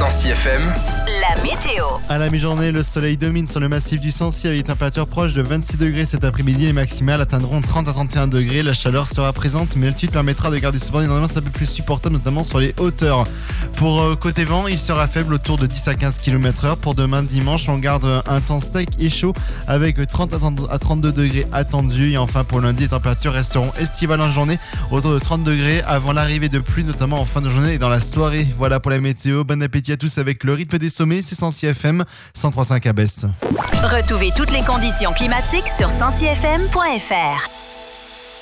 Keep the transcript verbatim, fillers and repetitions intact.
Sancy F M, la météo. À la mi-journée, le soleil domine sur le massif du Sancy avec des températures proches de vingt-six degrés cet après-midi. Les maximales atteindront trente à trente et un degrés. La chaleur sera présente, mais l'altitude permettra de garder cependant une ambiance un peu plus supportable, notamment sur les hauteurs. Pour euh, côté vent, il sera faible autour de dix à quinze kilomètres heure. Pour demain dimanche, on garde un temps sec et chaud avec trente à trente-deux degrés attendus. Et enfin pour lundi, les températures resteront estivales en journée autour de trente degrés avant l'arrivée de pluie, notamment en fin de journée et dans la soirée. Voilà pour la météo. Bon appétit à tous avec le rythme des sommets. C'est Sancy F M cent trois virgule cinq à Besse. Retrouvez toutes les conditions climatiques sur sancy f m point f r.